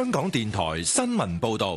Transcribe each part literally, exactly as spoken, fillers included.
香港電台新聞報道。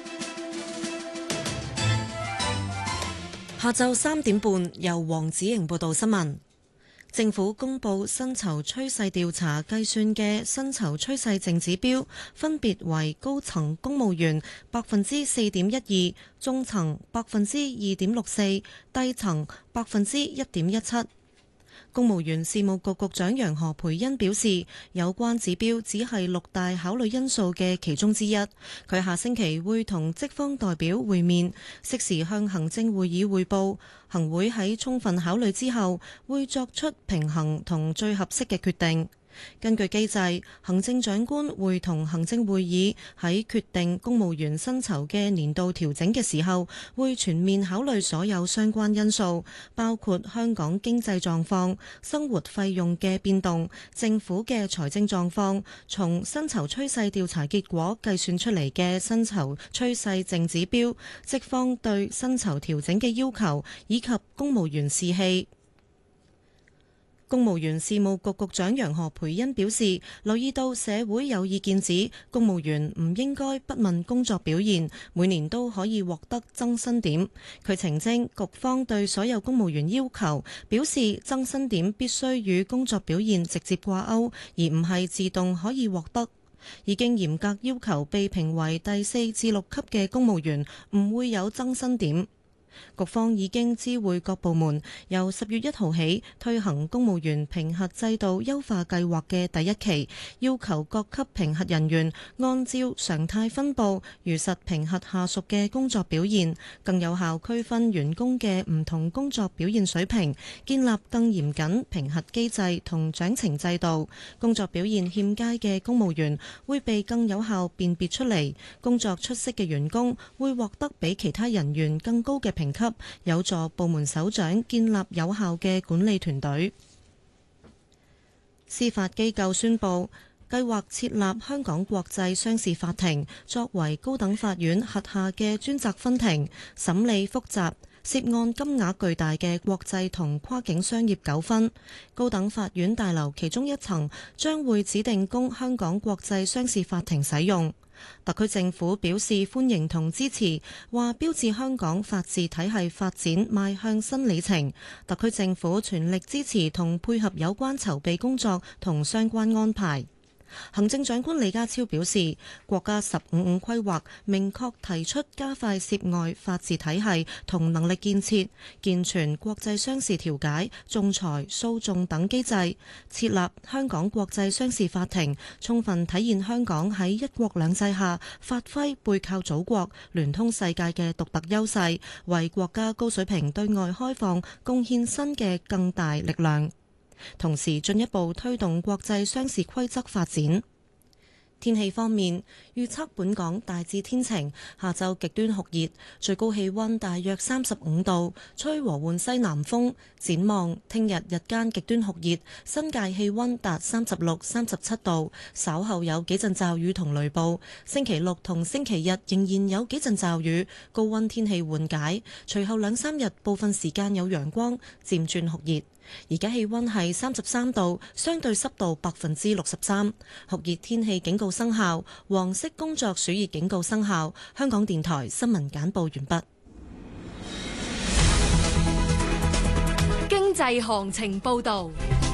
下晝三點半，由黃子瑩報道新聞。政府公布薪酬趨勢調查計算嘅薪酬趨勢淨指標，分別為高層公務員百分之四點一二，中層百分之二點六四，低層百分之一點一七。公務員事務局局長楊何蓓茵表示，有關指標只係六大考慮因素嘅其中之一。佢下星期會同職方代表會面，適時向行政會議匯報。行會喺充分考慮之後，會作出平衡同最合適嘅決定。根據機制，行政長官會同行政會議喺決定公務員薪酬嘅年度調整嘅時候，會全面考慮所有相關因素，包括香港經濟狀況、生活費用嘅變動、政府嘅財政狀況、從薪酬趨勢調查結果計算出嚟嘅薪酬趨勢淨指標、職方對薪酬調整嘅要求，以及公務員士氣。公務員事務局局長楊何蓓茵表示，留意到社會有意見指公務員唔應該不問工作表現，每年都可以獲得增薪點。佢澄清，局方對所有公務員要求表示，增薪點必須與工作表現直接掛鈎，而唔係自動可以獲得。已經嚴格要求被評為第四至六級嘅公務員唔會有增薪點。局方已經知會各部門，由十月一號起推行公務員評核制度優化計劃嘅第一期，要求各級評核人員按照常態分佈，如實評核下屬嘅工作表現，更有效區分員工嘅唔同工作表現水平，建立更嚴謹評核機制同獎懲制度。工作表現欠佳嘅公務員會被更有效辨別出嚟，工作出色嘅員工會獲得比其他人員更高嘅評級，有助部門首長建立有效嘅管理團隊。司法機構宣布，計劃設立香港國際商事法庭，作為高等法院轄下嘅專責分庭，審理複雜、涉案金額巨大嘅國際同跨境商業糾紛。高等法院大樓其中一層將會指定供香港國際商事法庭使用。特區政府表示歡迎同支持，話標誌香港法治體系發展邁向新里程。特區政府全力支持同配合有關籌備工作同相關安排。行政長官李家超表示，國家十五五規劃明確提出加快涉外法治體系同能力建設，健全國際商事調解、仲裁、訴訟等機制，設立香港國際商事法庭，充分體現香港喺一國兩制下發揮背靠祖國、聯通世界嘅獨特優勢，為國家高水平對外開放貢獻新嘅更大力量。同時進一步推動國際商事規則發展。天氣方面，預測本港大致天晴，下晝極端酷熱，最高氣溫大約三十五度，吹和緩西南風。展望聽日日間極端酷熱，新界氣溫達三十六、三十七度，稍後有幾陣驟雨同雷暴。星期六同星期日仍然有幾陣驟雨，高溫天氣緩解，隨後兩三日部分時間有陽光，漸轉酷熱。而家氣溫係三十三度，相對濕度百分之六十三，酷熱天氣警告生效，黃色工作暑熱警告生效。香港電台新聞簡報完畢。 經濟行情報道。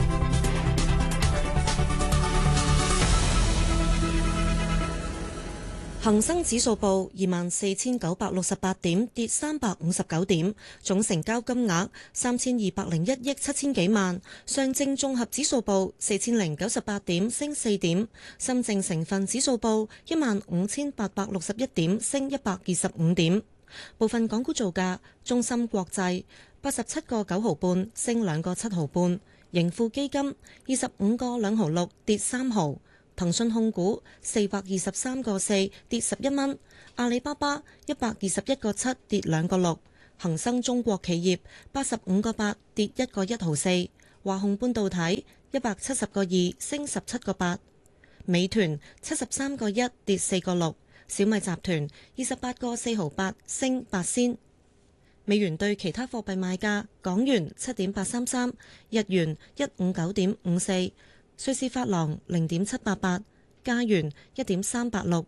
恒生指數報二萬四千九百六十八點，跌三百五十九點，總成交金額三千二百零一億七千幾萬。上證綜合指數報四千零九十八點，升四點。深證成分指數報一萬五千八百六十一點，升一百二十五點。部分港股造價：中芯國際八十七個九毫半，升兩個七毫半；盈富基金二十五個兩毫六，跌三毫。騰訊控股四百二十三個四，跌十一蚊；阿里巴巴一百二十一個七，跌兩個六；恒生中國企業八十五個八，跌一個一毫四；華虹半導體一百七十個二，升十七個八；美團七十三個一，跌四個六；小米集團二十八個四毫八，升八仙。美元對其他貨幣賣價：港元七點八三三，日元一五九點五四。瑞士法郎零點七八八，加元一點三八六，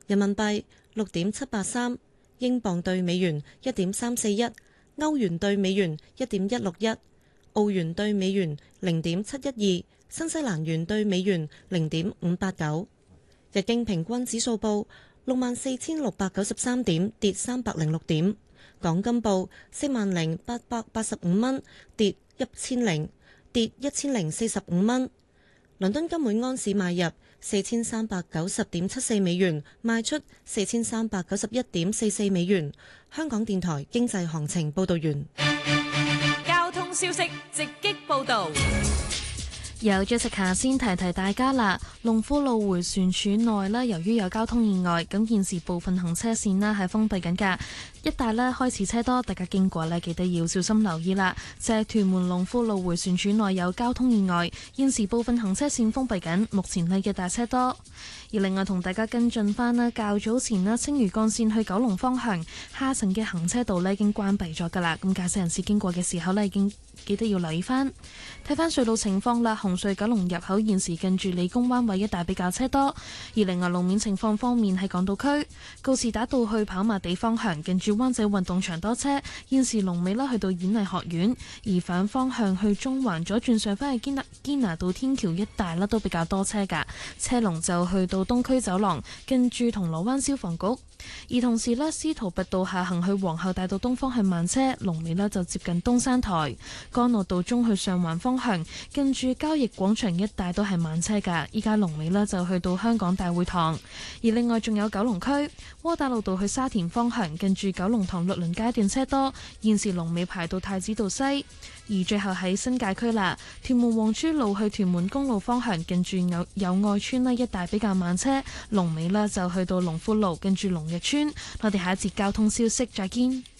人民幣六點七八三，英鎊對美元一點三四一，歐元對美元一點一六一，澳元對美元零點七一二，新西蘭元對美元零點五八九。日經平均指數報六萬四千六百九十三點，跌三百零六點。港金報四萬零八百八十五蚊，跌一千零跌一千零四十五蚊。倫敦金每安士買入四千三百九十點七四美元，賣出四千三百九十一點四四美元。香港電台經濟行情報道完。 交通消息直擊報道。 有 Jessica 先提提大家啦，龍富路迴旋處內呢，由於有交通意外，咁現時部分行車線呢係封閉緊㗎，一帶呢開始車多，大家經過呢記得要小心留意啦。就係屯門龍富路迴旋處內有交通意外，現時部分行車線封閉緊，目前呢嘅大車多。而另外同大家跟進翻呢，較早前呢青嶼幹線去九龍方向下層嘅行車道呢已經關閉咗㗎啦，咁駕駛人士經過嘅時候呢已經記得要留意翻。睇翻隧道情況啦，紅隧九龍入口現時近住理工灣位一帶比較車多。而另外路面情況方面，喺港島區告士打道去跑馬地方向近住灣仔運動場多車，現時龍尾啦去到演藝學院；而反方向去中環左轉上返去堅拿堅拿道天橋一帶啦都比較多車㗎，車龍就去到東區走廊近住銅鑼灣消防局。而同時呢，司徒拔道下行去皇后大道東方向慢車，龍尾呢就接近東山台；干諾道中去上環方向近住交易廣場一帶都係慢車㗎，依家龍尾呢就去到香港大會堂。而另外仲有九龍區窩打老道去沙田方向近住九龍塘律倫街段車多，現時龍尾排到太子道西。而最後喺新界區啦，屯門黃珠路去屯門公路方向近住友友愛村呢一帶比較慢車，龍尾呢就去到龍富路近住龍日村。我哋下一節交通消息再見。